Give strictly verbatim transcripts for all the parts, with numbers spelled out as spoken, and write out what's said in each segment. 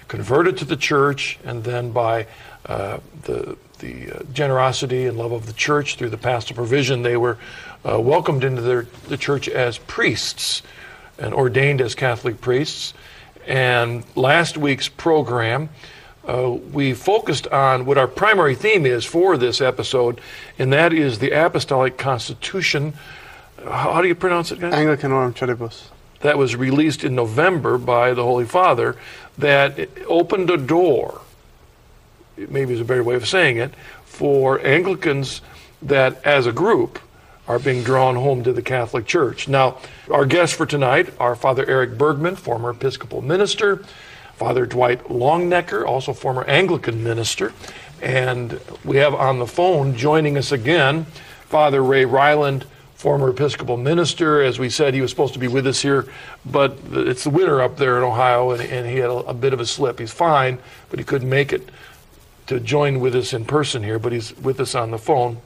converted to the church, and then by uh, the the uh, generosity and love of the church through the pastoral provision, they were uh, welcomed into their, the church as priests and ordained as Catholic priests. And last week's program, uh, we focused on what our primary theme is for this episode, and that is the Apostolic Constitution. How do you pronounce it, guys? Anglicanorum Tribus. That was released in November by the Holy Father, that opened a door, maybe is a better way of saying it, for Anglicans that as a group are being drawn home to the Catholic Church. Now, our guests for tonight are Father Eric Bergman, former Episcopal minister, Father Dwight Longnecker, also former Anglican minister, and we have on the phone joining us again, Father Ray Ryland, former Episcopal minister. As we said, he was supposed to be with us here, but it's the winter up there in Ohio, and, and he had a, a bit of a slip. He's fine, but he couldn't make it to join with us in person here, but he's with us on the phone.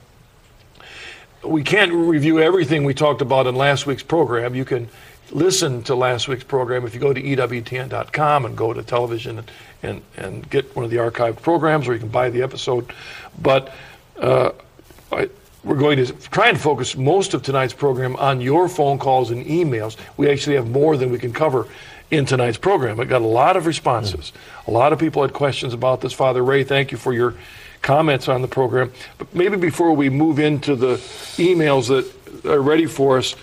We can't review everything we talked about in last week's program. You can listen to last week's program if you go to E W T N dot com and go to television and, and, and get one of the archived programs, or you can buy the episode. But uh, I, we're going to try and focus most of tonight's program on your phone calls and emails. We actually have more than we can cover in tonight's program. I got a lot of responses. A lot of people had questions about this. Father Ray, thank you for your comments on the program. But maybe before we move into the emails that are ready for us,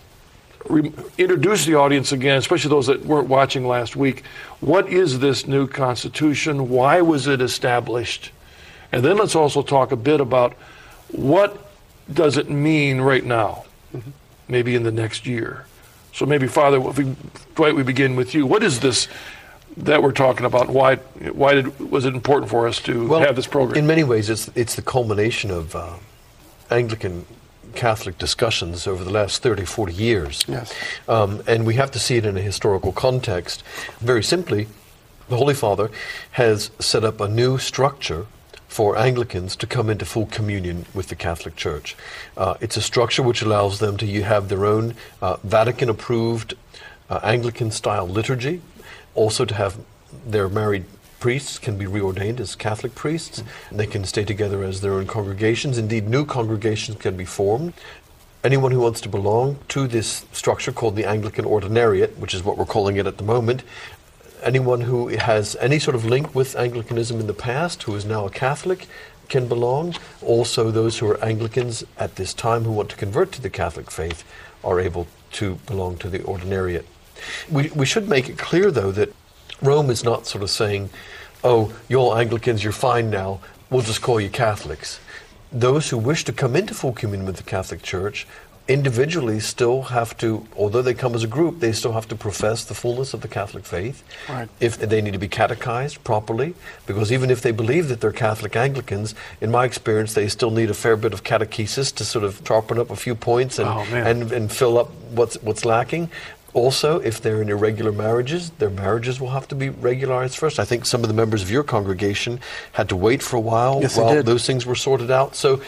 re- introduce the audience again, especially those that weren't watching last week. What is this new Constitution? Why was it established? And then let's also talk a bit about what does it mean right now, mm-hmm. maybe in the next year. So maybe, Father, if we, Dwight, we begin with you. What is this that we're talking about? Why why did, was it important for us to well, have this program? In many ways, it's it's the culmination of uh, Anglican Catholic discussions over the last thirty, forty years. Yes. Um, and we have to see it in a historical context. Very simply, the Holy Father has set up a new structure for Anglicans to come into full communion with the Catholic Church. Uh, it's a structure which allows them to you have their own uh, Vatican-approved uh, Anglican-style liturgy, also to have their married priests can be reordained as Catholic priests, and they can stay together as their own congregations. Indeed, new congregations can be formed. Anyone who wants to belong to this structure called the Anglican Ordinariate, which is what we're calling it at the moment, anyone who has any sort of link with Anglicanism in the past, who is now a Catholic, can belong. Also, those who are Anglicans at this time who want to convert to the Catholic faith are able to belong to the Ordinariate. We, we should make it clear, though, that Rome is not sort of saying, oh, you're all Anglicans, you're fine now, we'll just call you Catholics. Those who wish to come into full communion with the Catholic Church individually still have to, although they come as a group, they still have to profess the fullness of the Catholic faith. Right. If they need to be catechized properly, because even if they believe that they're Catholic Anglicans, in my experience, they still need a fair bit of catechesis to sort of sharpen up a few points and, oh, and, and fill up what's, what's lacking. Also, if they're in irregular marriages, their marriages will have to be regularized first. I think some of the members of your congregation had to wait for a while yes, while those things were sorted out. So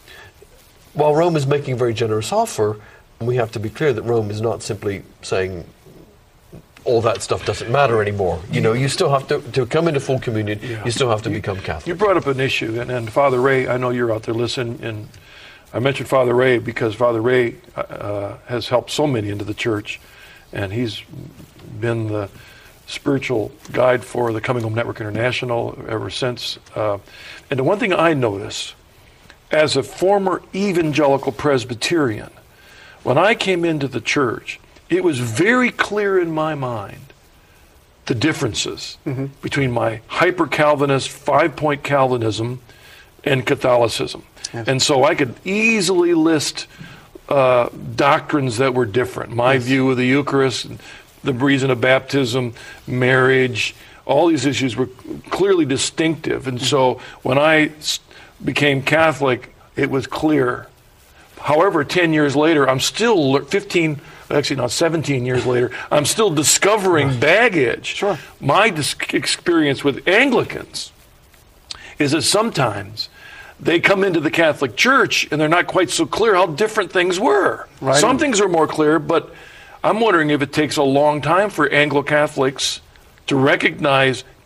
while Rome is making a very generous offer, we have to be clear that Rome is not simply saying all that stuff doesn't matter anymore. You know, you still have to, to come into full communion, yeah. you still have to you, become Catholic. You brought up an issue, and, and Father Ray, I know you're out there listening, and I mentioned Father Ray because Father Ray uh, has helped so many into the church, and he's been the spiritual guide for the Coming Home Network International ever since. Uh, and the one thing I notice, as a former evangelical Presbyterian, when I came into the church, it was very clear in my mind the differences mm-hmm. between my hyper-Calvinist, five-point Calvinism and Catholicism. Yes. And so I could easily list uh, doctrines that were different. My yes. view of the Eucharist, the reason of baptism, marriage, all these issues were clearly distinctive. And mm-hmm. so when I became Catholic, it was clear. However, ten years later, I'm still, fifteen, actually not seventeen years later, I'm still discovering baggage. Sure. My dis- experience with Anglicans is that sometimes they come into the Catholic Church and they're not quite so clear how different things were. Right. Some things are more clear, but I'm wondering if it takes a long time for Anglo-Catholics to recognize